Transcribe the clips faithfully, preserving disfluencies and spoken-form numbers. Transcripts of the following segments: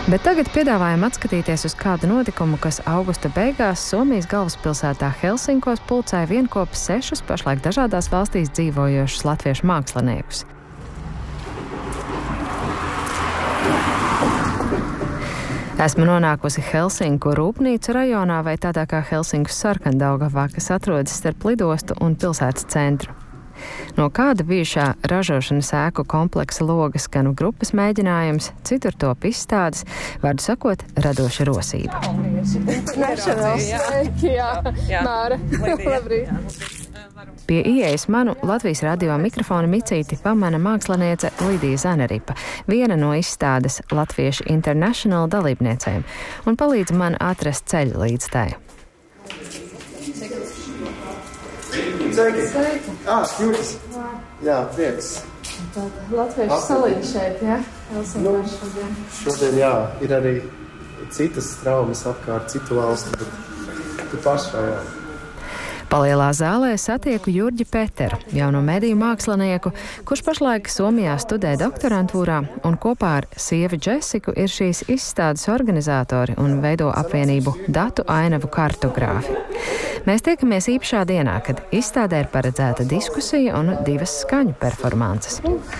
Bet tagad piedāvājam atskatīties uz kādu notikumu, kas augusta beigās Somijas galvaspilsētā Helsinkos pulcēja vienkopus sešus pašlaik dažādās valstīs dzīvojošus latviešu māksliniekus. Esmu nonākusi Helsinku rūpnīcu rajonā vai tādā kā Helsinku Sarkandaugavā, kas atrodas starp lidostu un pilsētas centru. No kāda bijušā ražošanas ēku kompleksa loga skanu grupas mēģinājums, citur top izstādes, vārdu sakot, radoša rosība. Pie ieejas manu Latvijas radio mikrofona micīti pamana māksliniece Lidija Zaneripa, viena no izstādes Latviešu International dalībniecēm, un palīdz man atrast ceļu līdz tai. Sveiki! Ah, Juris! Jā, prieks! Latviešu salīdz šeit, jā? Helsinkā šodien. Šodien, jā, ir arī citas traumas apkārt, citu valstu, bet tu pašā, jā. Palielā zālē satieku Jurģi Peteru, jauno mediju mākslinieku, kurš pašlaik Somijā studē doktorantūrā un kopā ar sievi Džesiku ir šīs izstādes organizatori un veido apvienību Datu ainavu kartogrāfi. Mēs tiekamies īpašā dienā, kad izstādē ir paredzēta diskusija un divas skaņu performances.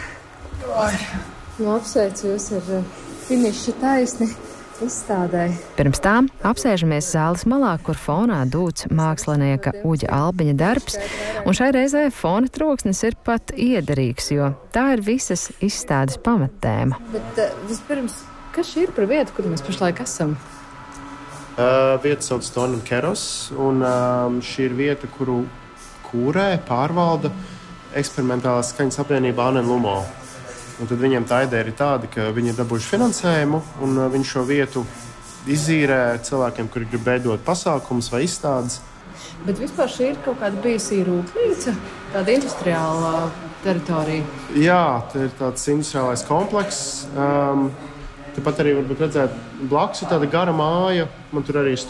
Nu, apsveicu jūs ar finiša taisni izstādē. Pirms tām apsēžamies zāles malā, kur fonā dūts mākslinieka Uģa Albiņa darbs, un šai reizē fona troksnis ir pat iederīgs, jo tā ir visas izstādes pamattēma. Bet uh, vispirms, kas šī ir par vietu, kur mēs pašlaik esam? Uh, vieta sauc Tonam Keros, un um, šī ir vieta, kuru kūrē, pārvalda eksperimentālās skaņas apvienība Anen Lumo. Un tad viņiem tā ideja ir tāda, ka viņi ir dabūjuši finansējumu, un uh, viņi šo vietu izīrē cilvēkiem, kuri grib veidot pasākumus vai izstādes. Bet vispār šī ir kaut kāda bijusī rūpnīca, tāda industriālā teritorija. Jā, tā ir tāds industriālais komplekss. Um, Tāpat arī varbūt redzēt, blakus ir tāda gara māja. Man tur arī ir